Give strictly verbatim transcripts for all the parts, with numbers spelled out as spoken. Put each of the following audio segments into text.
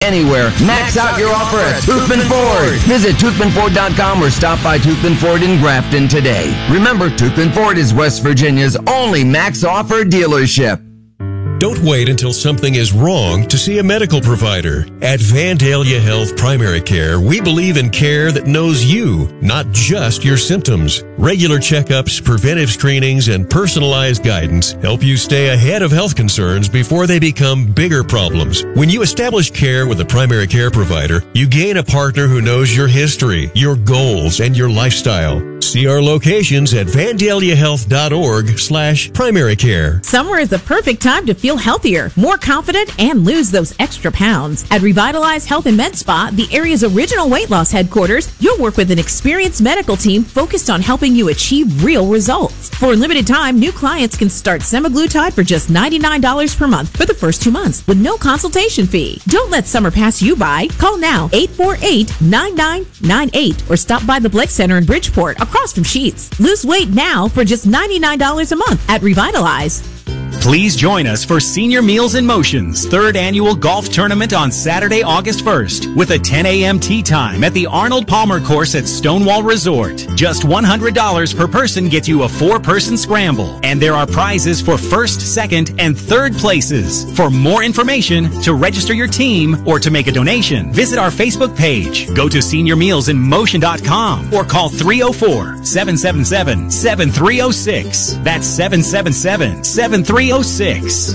anywhere. Max out your offer at Toothman Ford. Visit Toothman Ford dot com or stop by Toothman Ford in Grafton today. Remember, Toothman Ford is West Virginia's only Max offer dealership. Don't wait until something is wrong to see a medical provider. At Vandalia Health Primary Care, we believe in care that knows you, not just your symptoms. Regular checkups, preventive screenings, and personalized guidance help you stay ahead of health concerns before they become bigger problems. When you establish care with a primary care provider, you gain a partner who knows your history, your goals, and your lifestyle. See our locations at vandalia health dot org slash primary care. Summer is the perfect time to feel healthier, more confident, and lose those extra pounds. At Revitalize Health and Med Spa, the area's original weight loss headquarters, you'll work with an experienced medical team focused on helping you achieve real results. For a limited time, new clients can start semaglutide for just ninety-nine dollars per month for the first two months with no consultation fee. Don't let summer pass you by. Call now, eight four eight, nine nine nine eight, or stop by the Blick Center in Bridgeport, across from Sheetz. Lose weight now for just ninety-nine dollars a month at Revitalize. Please join us for Senior Meals in Motion's third annual golf tournament on Saturday, August first, with a ten a.m. tee time at the Arnold Palmer course at Stonewall Resort. Just one hundred dollars per person gets you a four-person scramble, and there are prizes for first, second, and third places. For more information, to register your team, or to make a donation, visit our Facebook page, go to senior meals in motion dot com, or call three oh four, seven seven seven, seven three oh six. That's seven seven seven, seven three oh six.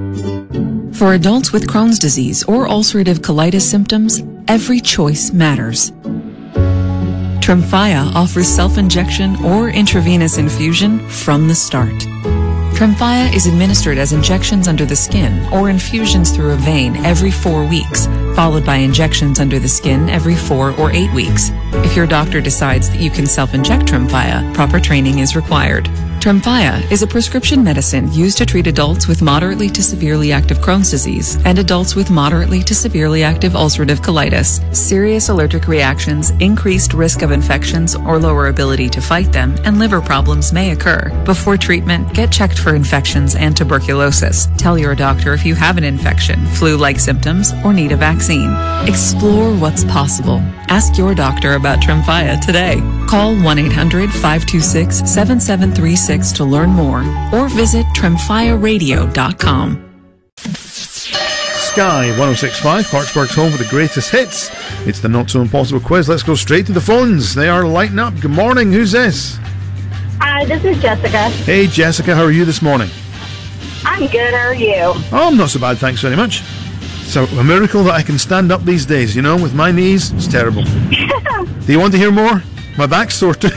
For adults with Crohn's disease or ulcerative colitis symptoms, every choice matters. Tremfya offers self-injection or intravenous infusion from the start. Tremfya is administered as injections under the skin or infusions through a vein every four weeks, followed by injections under the skin every four or eight weeks. If your doctor decides that you can self-inject Tremfya, proper training is required. Tremfya is a prescription medicine used to treat adults with moderately to severely active Crohn's disease and adults with moderately to severely active ulcerative colitis. Serious allergic reactions, increased risk of infections or lower ability to fight them, and liver problems may occur. Before treatment, get checked for infections and tuberculosis. Tell your doctor if you have an infection, flu-like symptoms, or need a vaccine. Explore what's possible. Ask your doctor about Tremfya today. Call one eight hundred, five two six, seven seven three six to learn more, or visit tremfya radio dot com. Sky one oh six point five, Clarksburg's home for the greatest hits. It's the Not So Impossible quiz. Let's go straight to the phones. They are lighting up. Good morning. Who's this? Hi, this is Jessica. Hey, Jessica. How are you this morning? I'm good. How are you? Oh, I'm not so bad. Thanks very much. It's a, a miracle that I can stand up these days, you know, with my knees. It's terrible. Do you want to hear more? My back's sore too.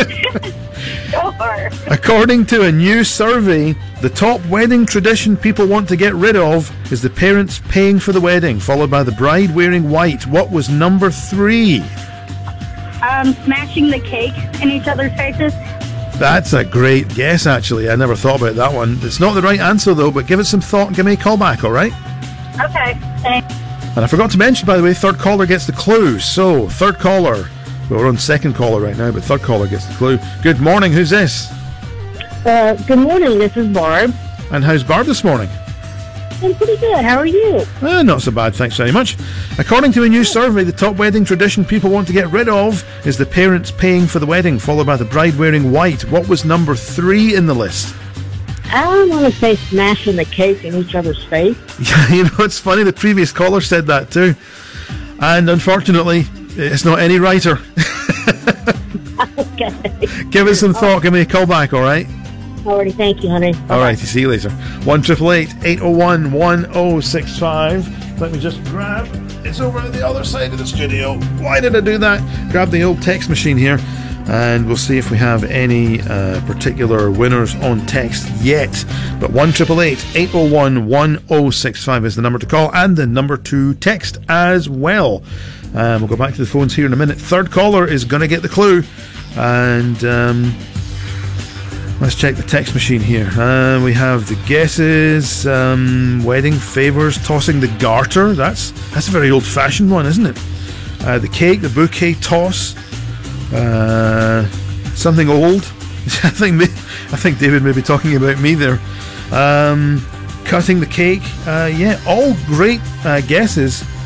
Sure. According to a new survey, the top wedding tradition people want to get rid of is the parents paying for the wedding, followed by the bride wearing white. What was number three? Um, smashing the cake in each other's faces. That's a great guess, actually. I never thought about that one. It's not the right answer, though, but give it some thought and give me a call back, all right? Okay, thanks. And I forgot to mention, by the way, third caller gets the clue. So, third caller. Well, we're on second caller right now, but third caller gets the clue. Good morning. Who's this? Uh, good morning. This is Barb. And how's Barb this morning? I'm pretty good. How are you? Eh, not so bad, thanks very much. According to a new survey, the top wedding tradition people want to get rid of is the parents paying for the wedding, followed by the bride wearing white. What was number three in the list? I want to say smashing the cake in each other's face. Yeah, you know, it's funny, the previous caller said that too. And unfortunately, it's not any righter. Okay. Give it some thought. Give me a call back, all right? Alrighty, thank you, honey. Bye-bye. All right, see you later. one eight eight eight, eight oh one, one oh six five. Let me just grab. It's over at the other side of the studio. Why did I do that? Grab the old text machine here, and we'll see if we have any uh, particular winners on text yet. But one eight eight eight, eight oh one, one oh six five is the number to call, and the number to text as well. Um, we'll go back to the phones here in a minute. Third caller is going to get the clue. And um, let's check the text machine here. Uh, we have the guesses. Um, wedding favours, tossing the garter. That's that's a very old-fashioned one, isn't it? Uh, the cake, the bouquet toss. Uh, something old. I think me, I think David may be talking about me there. Um, cutting the cake. Uh, yeah, all great uh, guesses.